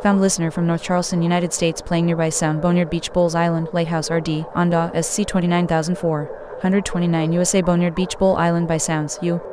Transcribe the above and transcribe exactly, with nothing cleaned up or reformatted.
Found listener from North Charleston, United States playing nearby sound Boneyard Beach Bowls Island, Lighthouse R D, Onda, S C two nine thousand four hundred twenty-nine U S A Boneyard Beach Bowl Island by sounds, U.